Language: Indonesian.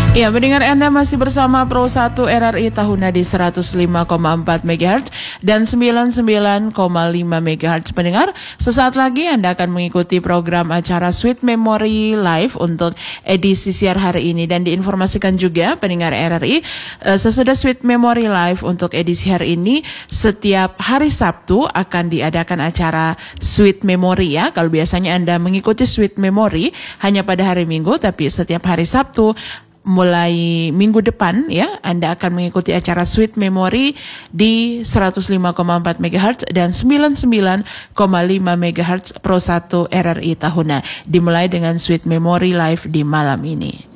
Ya, pendengar Anda masih bersama Pro 1 RRI Tahuna di 105,4 MHz dan 99,5 MHz. Pendengar, sesaat lagi Anda akan mengikuti program acara Sweet Memory Live untuk edisi siar hari ini. Dan diinformasikan juga pendengar RRI, sesudah Sweet Memory Live untuk edisi hari ini, setiap hari Sabtu akan diadakan acara Sweet Memory ya. Kalau biasanya Anda mengikuti Sweet Memory hanya pada hari Minggu, tapi setiap hari Sabtu mulai minggu depan ya, Anda akan mengikuti acara Sweet Memory di 105,4 MHz dan 99,5 MHz Pro 1 RRI Tahuna. Dimulai dengan Sweet Memory Live di malam ini.